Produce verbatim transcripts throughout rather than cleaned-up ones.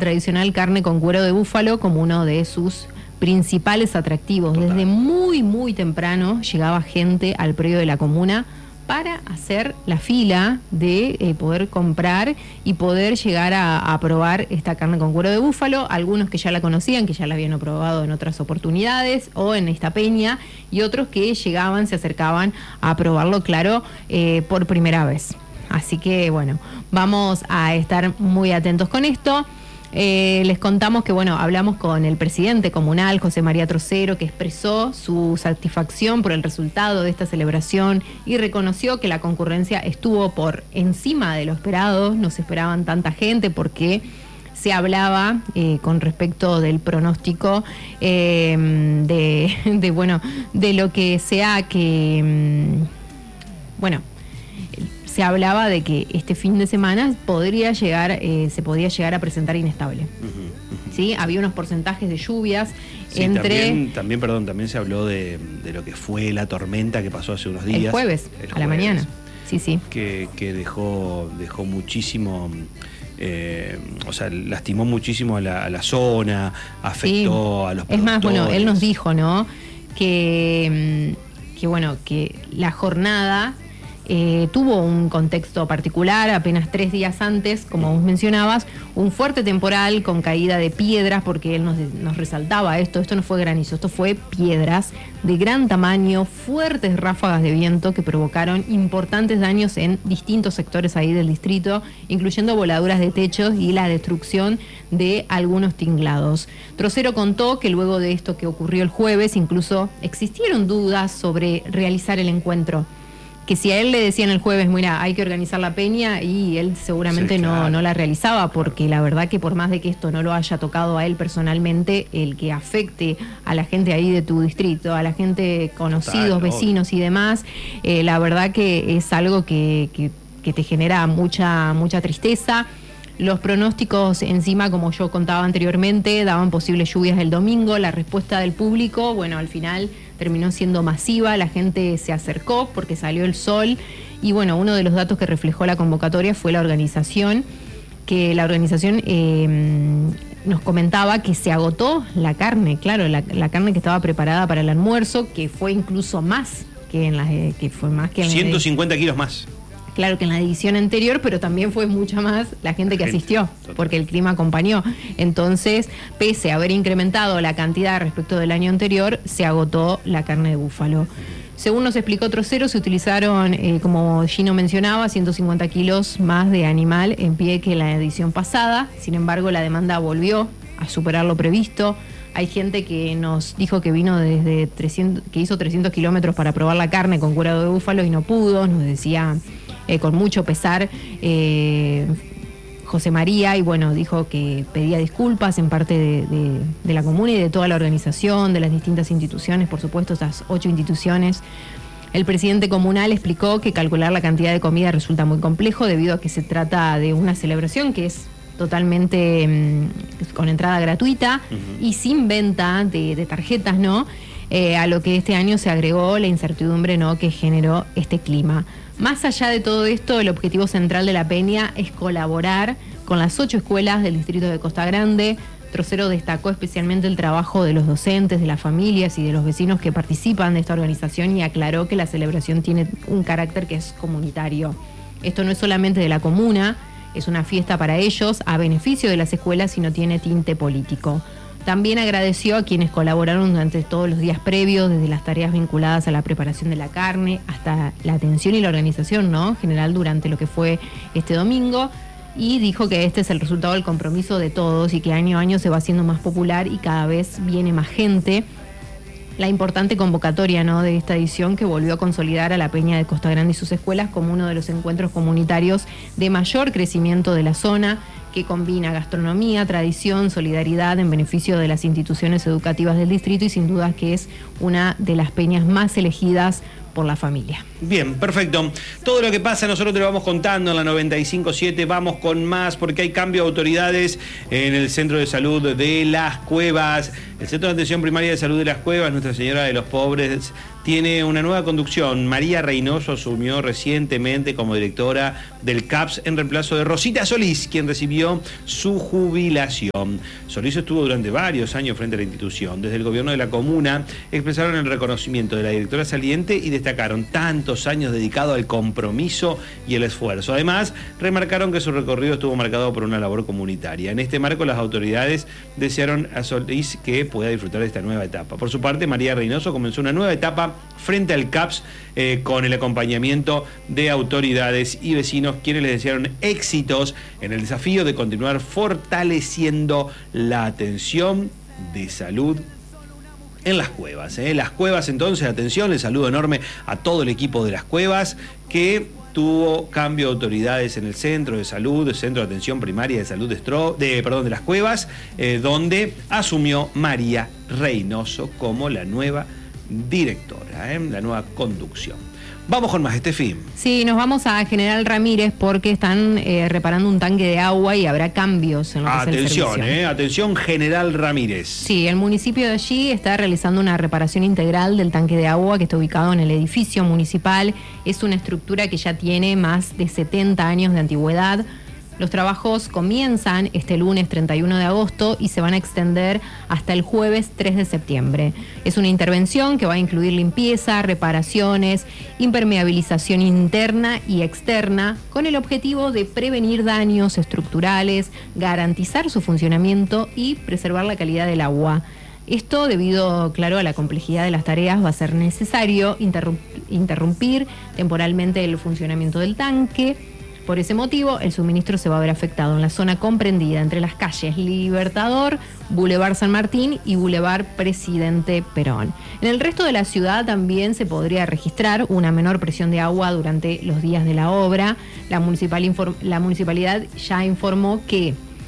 tradicional carne con cuero de búfalo como uno de sus principales atractivos. Total. Desde muy, muy temprano llegaba gente al predio de la comuna para hacer la fila de eh, poder comprar y poder llegar a, a probar esta carne con cuero de búfalo. Algunos que ya la conocían, que ya la habían probado en otras oportunidades o en esta peña, y otros que llegaban, se acercaban a probarlo, claro, eh, por primera vez. Así que, bueno, vamos a estar muy atentos con esto. Eh, les contamos que, bueno, hablamos con el presidente comunal, José María Trocero, que expresó su satisfacción por el resultado de esta celebración y reconoció que la concurrencia estuvo por encima de lo esperado. No se esperaban tanta gente porque se hablaba eh, con respecto del pronóstico eh, de, de, bueno, de lo que sea que, bueno, se hablaba de que este fin de semana podría llegar, eh, se podía llegar a presentar inestable. Uh-huh, uh-huh. ¿Sí? Había unos porcentajes de lluvias sí, entre... También, también, perdón, también se habló de, de lo que fue la tormenta que pasó hace unos días. El jueves, el a jueves, la mañana. Sí, sí. Que, que dejó, dejó muchísimo... Eh, o sea, lastimó muchísimo a la, a la zona, afectó sí. a los productores. Es más, bueno, él nos dijo, ¿no? Que, que bueno, que la jornada... Eh, tuvo un contexto particular. Apenas tres días antes, como vos mencionabas, un fuerte temporal con caída de piedras, porque él nos, nos resaltaba esto, esto no fue granizo, esto fue piedras de gran tamaño, fuertes ráfagas de viento que provocaron importantes daños en distintos sectores ahí del distrito, incluyendo voladuras de techos y la destrucción de algunos tinglados. Trocero contó que luego de esto que ocurrió el jueves, incluso existieron dudas sobre realizar el encuentro, que si a él le decían el jueves, mira, hay que organizar la peña, y él seguramente sí, claro. no, no la realizaba, porque la verdad que por más de que esto no lo haya tocado a él personalmente, el que afecte a la gente ahí de tu distrito, a la gente conocidos, Total, vecinos obvio. y demás, eh, la verdad que es algo que, que, que te genera mucha, mucha tristeza. Los pronósticos encima, como yo contaba anteriormente, daban posibles lluvias el domingo. La respuesta del público, bueno, al final terminó siendo masiva, la gente se acercó porque salió el sol, y bueno, uno de los datos que reflejó la convocatoria fue la organización, que la organización eh, nos comentaba que se agotó la carne, claro, la, la carne que estaba preparada para el almuerzo, que fue incluso más que en la que fue más que en ciento cincuenta kilos más. Claro que en la edición anterior, pero también fue mucha más la gente que asistió, porque el clima acompañó. Entonces, pese a haber incrementado la cantidad respecto del año anterior, se agotó la carne de búfalo. Según nos explicó Trocero, se utilizaron, eh, como Gino mencionaba, ciento cincuenta kilos más de animal en pie que la edición pasada. Sin embargo, la demanda volvió a superar lo previsto. Hay gente que nos dijo que vino desde trescientos, que hizo trescientos kilómetros para probar la carne con cuero de búfalo y no pudo. Nos decía eh, con mucho pesar eh, José María, y bueno, dijo que pedía disculpas en parte de, de, de la comuna y de toda la organización, de las distintas instituciones, por supuesto, esas ocho instituciones. El presidente comunal explicó que calcular la cantidad de comida resulta muy complejo debido a que se trata de una celebración que es totalmente mmm, con entrada gratuita uh-huh. y sin venta de, de tarjetas, ¿no? Eh, a lo que este año se agregó la incertidumbre, ¿no?, que generó este clima. Más allá de todo esto, el objetivo central de la peña es colaborar con las ocho escuelas del distrito de Costa Grande. Trocero destacó especialmente el trabajo de los docentes, de las familias y de los vecinos que participan de esta organización, y aclaró que la celebración tiene un carácter que es comunitario. Esto no es solamente de la comuna, es una fiesta para ellos, a beneficio de las escuelas, y no tiene tinte político. También agradeció a quienes colaboraron durante todos los días previos, desde las tareas vinculadas a la preparación de la carne hasta la atención y la organización, ¿no?, en general durante lo que fue este domingo, y dijo que este es el resultado del compromiso de todos y que año a año se va haciendo más popular y cada vez viene más gente. La importante convocatoria, ¿no?, de esta edición, que volvió a consolidar a la Peña de Costa Grande y sus escuelas como uno de los encuentros comunitarios de mayor crecimiento de la zona, que combina gastronomía, tradición, solidaridad en beneficio de las instituciones educativas del distrito, y sin duda que es una de las peñas más elegidas por la familia. Bien, perfecto. Todo lo que pasa nosotros te lo vamos contando en la noventa y cinco punto siete. Vamos con más porque hay cambio de autoridades en el Centro de Salud de Las Cuevas. El Centro de Atención Primaria de Salud de Las Cuevas, Nuestra Señora de los Pobres, tiene una nueva conducción. María Reynoso asumió recientemente como directora del C A P S en reemplazo de Rosita Solís, quien recibió su jubilación. Solís estuvo durante varios años frente a la institución. Desde el gobierno de la comuna expresaron el reconocimiento de la directora saliente y destacaron tantos años dedicados al compromiso y el esfuerzo. Además, remarcaron que su recorrido estuvo marcado por una labor comunitaria. En este marco, las autoridades desearon a Solís que pueda disfrutar de esta nueva etapa. Por su parte, María Reynoso comenzó una nueva etapa frente al C A P S eh, con el acompañamiento de autoridades y vecinos, quienes les desearon éxitos en el desafío de continuar fortaleciendo la atención de salud en Las Cuevas. ¿eh? Las Cuevas, entonces, atención, les saludo enorme a todo el equipo de Las Cuevas que tuvo cambio de autoridades en el Centro de Salud, el Centro de Atención Primaria de Salud de, Estro, de, perdón, de Las Cuevas, eh, donde asumió María Reynoso como la nueva directora, ¿eh? la nueva conducción. Vamos con más, Estefi. Sí, nos vamos a General Ramírez porque están eh, reparando un tanque de agua y habrá cambios en lo que Atención, es el servicio. eh, atención, General Ramírez. Sí, el municipio de allí está realizando una reparación integral del tanque de agua que está ubicado en el edificio municipal. Es una estructura que ya tiene más de setenta años de antigüedad. Los trabajos comienzan este lunes treinta y uno de agosto y se van a extender hasta el jueves tres de septiembre. Es una intervención que va a incluir limpieza, reparaciones, impermeabilización interna y externa, con el objetivo de prevenir daños estructurales, garantizar su funcionamiento y preservar la calidad del agua. Esto, debido, claro, a la complejidad de las tareas, va a ser necesario interrumpir temporalmente el funcionamiento del tanque. Por ese motivo, el suministro se va a ver afectado en la zona comprendida entre las calles Libertador, Boulevard San Martín y Boulevard Presidente Perón. En el resto de la ciudad también se podría registrar una menor presión de agua durante los días de la obra. La, municipal inform- la municipalidad ya informó que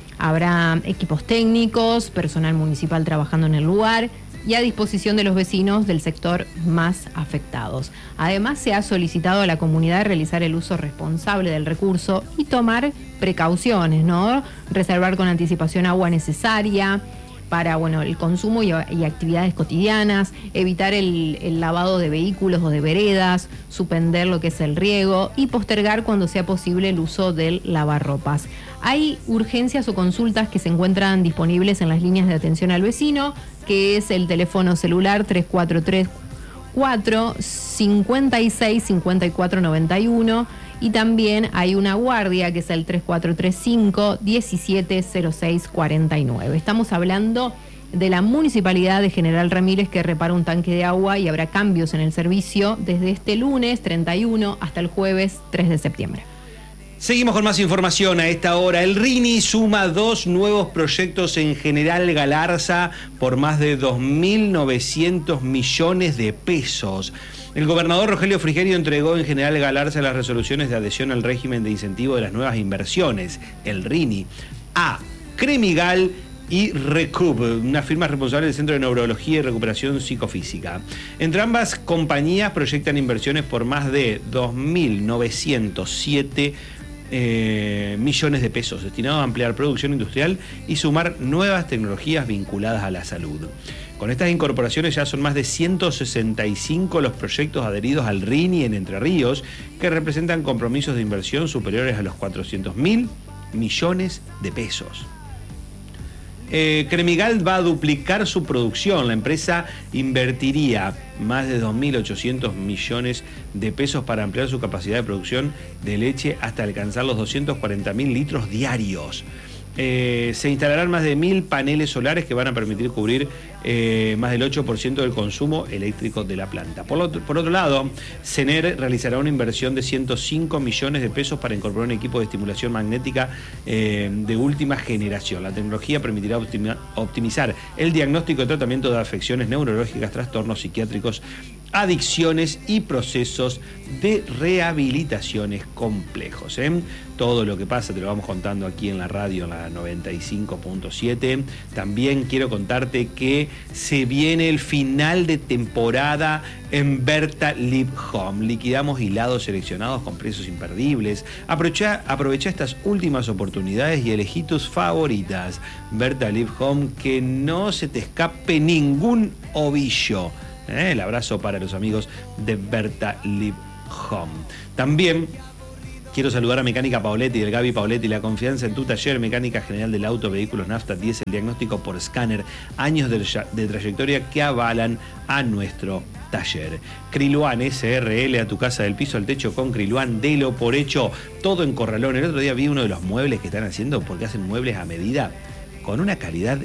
habrá equipos técnicos, personal municipal trabajando en el lugar y a disposición de los vecinos del sector más afectados. Además, se ha solicitado a la comunidad realizar el uso responsable del recurso y tomar precauciones, ¿no? Reservar con anticipación agua necesaria para, bueno, el consumo y, y actividades cotidianas, evitar el, el lavado de vehículos o de veredas, suspender lo que es el riego y postergar cuando sea posible el uso del lavarropas. Hay urgencias o consultas que se encuentran disponibles en las líneas de atención al vecino, que es el teléfono celular tres cuatro tres cuatro, cinco seis, cinco cuatro nueve uno y también hay una guardia que es el tres cuatro tres cinco, diecisiete cero seis cuarenta y nueve. Estamos hablando de la Municipalidad de General Ramírez, que repara un tanque de agua y habrá cambios en el servicio desde este lunes treinta y uno hasta el jueves tres de septiembre. Seguimos con más información a esta hora. El RINI suma dos nuevos proyectos en General Galarza por más de dos mil novecientos millones de pesos. El gobernador Rogelio Frigerio entregó en General Galarza las resoluciones de adhesión al régimen de incentivo de las nuevas inversiones, el RINI, a Cremigal y Recup, una firma responsable del Centro de Neurología y Recuperación Psicofísica. Entre ambas compañías proyectan inversiones por más de dos mil novecientos siete Eh, millones de pesos destinados a ampliar producción industrial y sumar nuevas tecnologías vinculadas a la salud. Con estas incorporaciones ya son más de ciento sesenta y cinco los proyectos adheridos al RINI en Entre Ríos, que representan compromisos de inversión superiores a los cuatrocientos mil millones de pesos. Eh, Cremigal va a duplicar su producción. La empresa invertiría más de dos mil ochocientos millones de pesos para ampliar su capacidad de producción de leche hasta alcanzar los doscientos cuarenta mil litros diarios. Eh, se instalarán más de mil paneles solares que van a permitir cubrir eh, más del ocho por ciento del consumo eléctrico de la planta. Por otro, por otro lado, CENER realizará una inversión de ciento cinco millones de pesos para incorporar un equipo de estimulación magnética eh, de última generación. La tecnología permitirá optima, optimizar el diagnóstico y tratamiento de afecciones neurológicas, trastornos psiquiátricos adicciones y procesos de rehabilitaciones complejos. ¿eh? Todo lo que pasa te lo vamos contando aquí en la radio, en la noventa y cinco punto siete. También quiero contarte que se viene el final de temporada en Berta Live Home. Liquidamos hilados seleccionados con precios imperdibles. Aprovecha, aprovecha estas últimas oportunidades y elegí tus favoritas. Berta Live Home, que no se te escape ningún ovillo. ¿Eh? El abrazo para los amigos de Berta Live Home. También quiero saludar a Mecánica Paoletti, del Gaby Paoletti, la confianza en tu taller, mecánica general del auto, vehículos, nafta, diésel, diagnóstico por escáner, años de, de trayectoria que avalan a nuestro taller. Kriluan S R L, a tu casa del piso al techo con Kriluan, delo por hecho, todo en corralón. El otro día vi uno de los muebles que están haciendo, porque hacen muebles a medida, con una calidad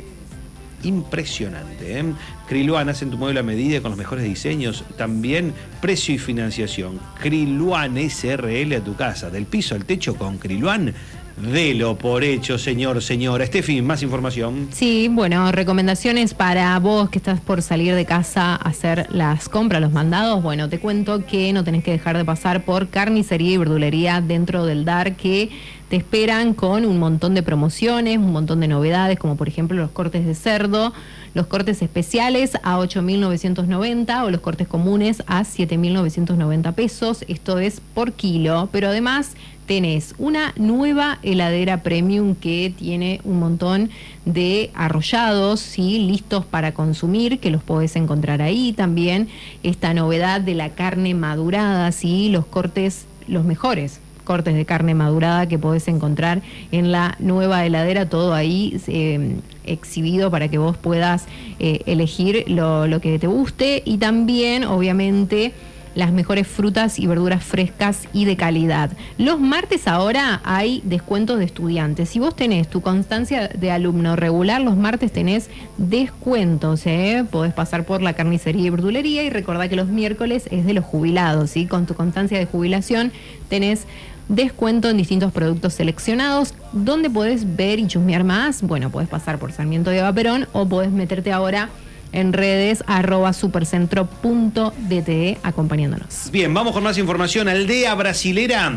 impresionante. ¿eh? Kriluan, hacen tu mueble a medida con los mejores diseños, también precio y financiación. Kriluan S R L, a tu casa, del piso al techo con Kriluan. Delo por hecho, señor, señora. Estefi, más información. Sí, bueno, recomendaciones para vos que estás por salir de casa a hacer las compras, los mandados. Bueno, te cuento que no tenés que dejar de pasar por carnicería y verdulería dentro del D A R, que te esperan con un montón de promociones, un montón de novedades, como por ejemplo los cortes de cerdo, los cortes especiales a ocho mil novecientos noventa o los cortes comunes a siete mil novecientos noventa pesos. Esto es por kilo, pero además tenés una nueva heladera premium que tiene un montón de arrollados, ¿sí? listos para consumir, que los podés encontrar ahí. También esta novedad de la carne madurada, ¿sí? los cortes, los mejores cortes de carne madurada que podés encontrar en la nueva heladera, todo ahí eh, exhibido para que vos puedas eh, elegir lo, lo que te guste. Y también, obviamente, las mejores frutas y verduras frescas y de calidad. Los martes ahora hay descuentos de estudiantes. Si vos tenés tu constancia de alumno regular, los martes tenés descuentos, ¿eh? Podés pasar por la carnicería y verdulería, y recordá que los miércoles es de los jubilados, ¿sí? Con tu constancia de jubilación tenés descuento en distintos productos seleccionados. ¿Dónde podés ver y chusmear más? Bueno, podés pasar por Sarmiento de Eva Perón o podés meterte ahora en redes arroba supercentro punto d t e acompañándonos. Bien, vamos con más información. Aldea Brasilera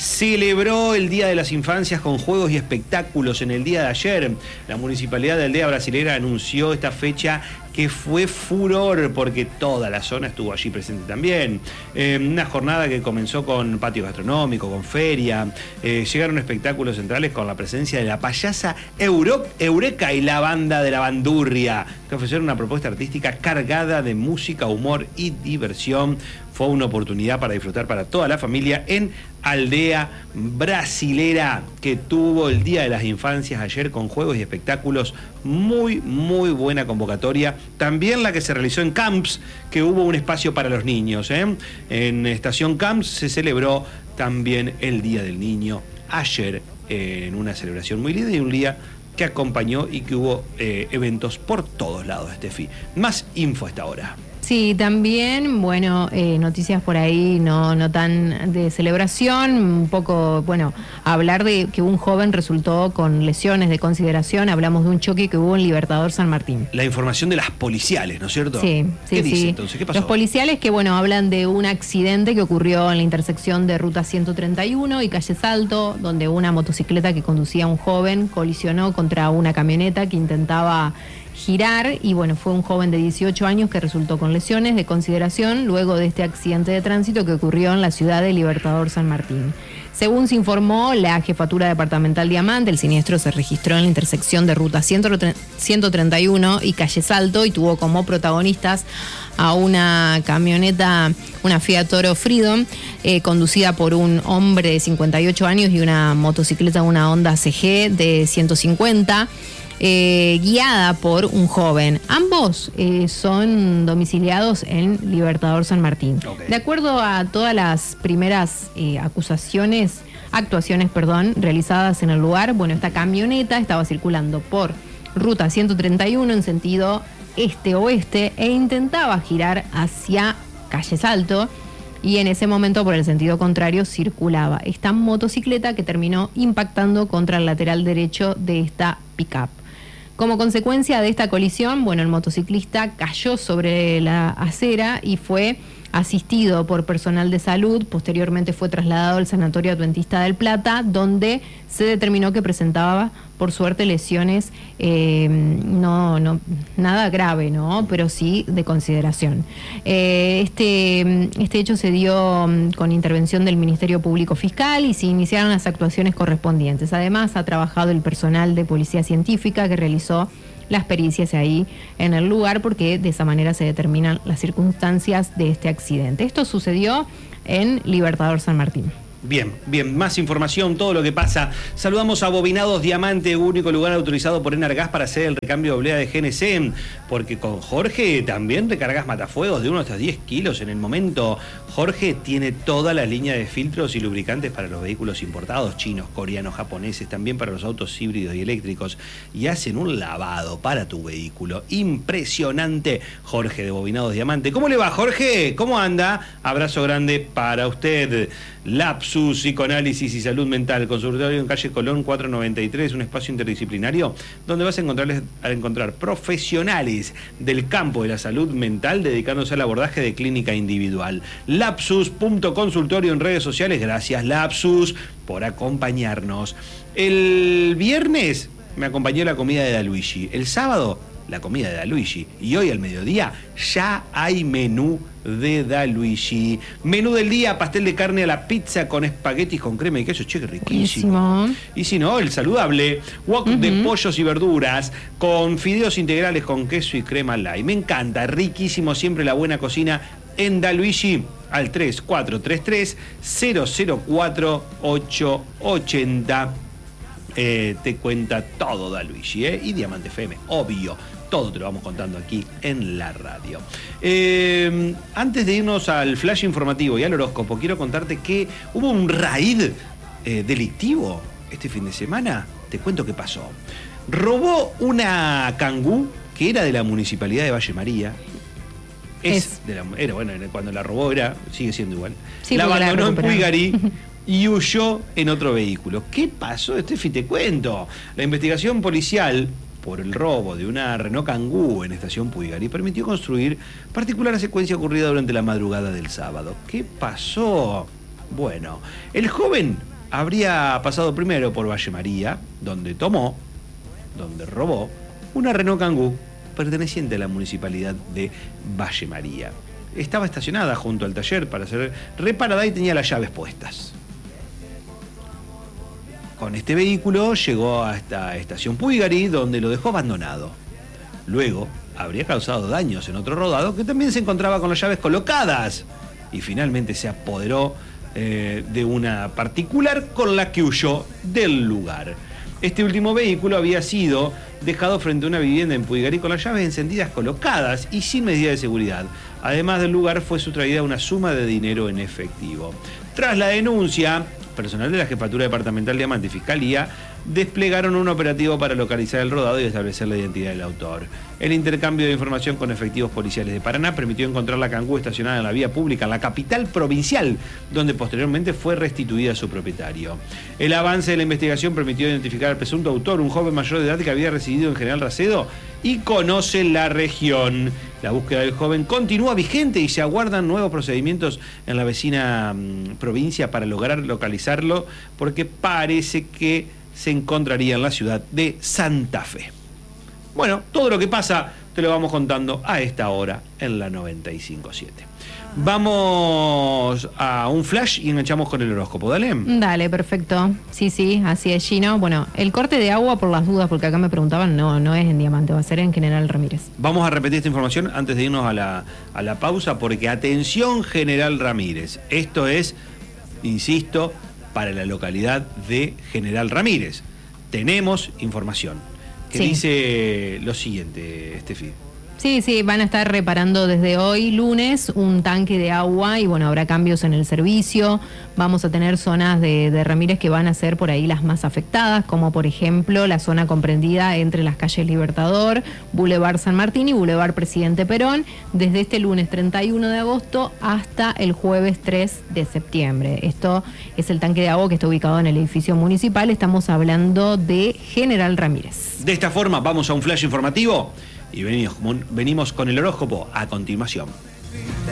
celebró el Día de las Infancias con juegos y espectáculos en el día de ayer. La Municipalidad de Aldea Brasilera anunció esta fecha, que fue furor porque toda la zona estuvo allí presente también. Eh, una jornada que comenzó con patio gastronómico, con feria. Eh, llegaron espectáculos centrales con la presencia de la payasa Euro, Eureka y la banda de la Bandurria, que ofrecieron una propuesta artística cargada de música, humor y diversión. Fue una oportunidad para disfrutar para toda la familia en Aldea Brasilera, que tuvo el Día de las Infancias ayer con juegos y espectáculos. Muy, muy buena convocatoria. También la que se realizó en Camps, que hubo un espacio para los niños. ¿eh? En Estación Camps se celebró también el Día del Niño ayer, eh, en una celebración muy linda y un día que acompañó y que hubo eh, eventos por todos lados, Estefi. Más info a esta hora. Sí, también, bueno, eh, noticias por ahí no, no tan de celebración, un poco, bueno, hablar de que un joven resultó con lesiones de consideración. Hablamos de un choque que hubo en Libertador San Martín. La información de las policiales, ¿no es cierto? Sí, sí, ¿Qué sí. dice entonces? ¿Qué pasó? Los policiales que, bueno, hablan de un accidente que ocurrió en la intersección de Ruta ciento treinta y uno y Calle Salto, donde una motocicleta que conducía un joven colisionó contra una camioneta que intentaba girar, y bueno, fue un joven de dieciocho años que resultó con lesiones de consideración luego de este accidente de tránsito que ocurrió en la ciudad de Libertador San Martín. Según se informó la Jefatura Departamental Diamante, el siniestro se registró en la intersección de Ruta ciento treinta y uno y Calle Salto y tuvo como protagonistas a una camioneta, una Fiat Toro Freedom, eh, conducida por un hombre de cincuenta y ocho años, y una motocicleta, una Honda C G de ciento cincuenta. Eh, guiada por un joven. Ambos eh, son domiciliados en Libertador San Martín. Okay. De acuerdo a todas las primeras eh, acusaciones, actuaciones, perdón, realizadas en el lugar, bueno, esta camioneta estaba circulando por Ruta ciento treinta y uno en sentido este-oeste e intentaba girar hacia Calle Salto, y en ese momento por el sentido contrario circulaba esta motocicleta que terminó impactando contra el lateral derecho de esta pick-up. Como consecuencia de esta colisión, bueno, el motociclista cayó sobre la acera y fue asistido por personal de salud. Posteriormente fue trasladado al Sanatorio Adventista del Plata, donde se determinó que presentaba, por suerte, lesiones eh, no, no nada grave, ¿no? Pero sí de consideración. Eh, este, este hecho se dio con intervención del Ministerio Público Fiscal y se iniciaron las actuaciones correspondientes. Además, ha trabajado el personal de Policía Científica que realizó las pericias ahí en el lugar, porque de esa manera se determinan las circunstancias de este accidente. Esto sucedió en Libertador San Martín. Bien, bien, más información, todo lo que pasa. Saludamos a Bobinados Diamante, único lugar autorizado por Enargas para hacer el recambio de oblea de G N C, porque con Jorge también recargas matafuegos de uno hasta diez kilos en el momento. Jorge tiene toda la línea de filtros y lubricantes para los vehículos importados, chinos, coreanos, japoneses, también para los autos híbridos y eléctricos, y hacen un lavado para tu vehículo. Impresionante, Jorge de Bobinados Diamante. ¿Cómo le va, Jorge? ¿Cómo anda? Abrazo grande para usted. Lapsus, Psicoanálisis y Salud Mental, consultorio en calle Colón cuatrocientos noventa y tres, un espacio interdisciplinario donde vas a encontrar, a encontrar profesionales del campo de la salud mental dedicándose al abordaje de clínica individual. Lapsus punto consultorio en redes sociales. Gracias, Lapsus, por acompañarnos. El viernes me acompañó la comida de Daluigi. El sábado, la comida de Daluigi. Y hoy al mediodía ya hay menú de Daluigi. Menú del día: pastel de carne a la pizza con espaguetis con crema y queso. Che, qué riquísimo. Buenísimo. Y si no, el saludable wok uh-huh. de pollos y verduras con fideos integrales con queso y crema light. Me encanta, riquísimo. Siempre la buena cocina en Daluigi. Al tres cuatro tres tres cero cero cuatro ocho ocho cero. Eh, te cuenta todo Daluigi, ¿eh? Y Diamante F M, obvio. Todo te lo vamos contando aquí en la radio. Eh, antes de irnos al flash informativo y al horóscopo, quiero contarte que hubo un raid eh, delictivo este fin de semana. Te cuento qué pasó. Robó una Kangoo que era de la Municipalidad de Valle María. Es, es. De la, era, bueno, cuando la robó era, sigue siendo igual. Sí, la abandonó en Puigarí y huyó en otro vehículo. ¿Qué pasó, Estefi? Te cuento. La investigación policial por el robo de una Renault Kangoo en Estación Puigarí permitió construir particular secuencia ocurrida durante la madrugada del sábado. ¿Qué pasó? Bueno, el joven habría pasado primero por Valle María, donde tomó, donde robó, una Renault Kangoo perteneciente a la Municipalidad de Valle María. Estaba estacionada junto al taller para ser reparada y tenía las llaves puestas. Con este vehículo llegó a esta estación Puigarí, donde lo dejó abandonado. Luego habría causado daños en otro rodado que también se encontraba con las llaves colocadas. Y finalmente se apoderó eh, de una particular con la que huyó del lugar. Este último vehículo había sido dejado frente a una vivienda en Puigarí con las llaves encendidas colocadas y sin medida de seguridad. Además del lugar fue sustraída una suma de dinero en efectivo. Tras la denuncia, personal de la Jefatura Departamental de Diamante y Fiscalía desplegaron un operativo para localizar el rodado y establecer la identidad del autor. El intercambio de información con efectivos policiales de Paraná permitió encontrar la Kangoo estacionada en la vía pública en la capital provincial, donde posteriormente fue restituida a su propietario. El avance de la investigación permitió identificar al presunto autor, un joven mayor de edad que había residido en General Racedo y conoce la región. La búsqueda del joven continúa vigente y se aguardan nuevos procedimientos en la vecina mmm, provincia para lograr localizarlo, porque parece que se encontraría en la ciudad de Santa Fe. Bueno, todo lo que pasa te lo vamos contando a esta hora en la noventa y cinco punto siete. Vamos a un flash y enganchamos con el horóscopo, ¿dale? Dale, perfecto. Sí, sí, así es, Gino. Bueno, el corte de agua, por las dudas, porque acá me preguntaban, no, no es en Diamante, va a ser en General Ramírez. Vamos a repetir esta información antes de irnos a la, a la pausa, porque atención, General Ramírez. Esto es, insisto, para la localidad de General Ramírez. Tenemos información que sí dice lo siguiente, Estefi. Sí, sí, van a estar reparando desde hoy, lunes, un tanque de agua y bueno, habrá cambios en el servicio. Vamos a tener zonas de, de Ramírez que van a ser por ahí las más afectadas, como por ejemplo la zona comprendida entre las calles Libertador, Boulevard San Martín y Boulevard Presidente Perón, desde este lunes treinta y uno de agosto hasta el jueves tres de septiembre. Esto es el tanque de agua que está ubicado en el edificio municipal. Estamos hablando de General Ramírez. De esta forma, vamos a un flash informativo y venimos, venimos con el horóscopo a continuación.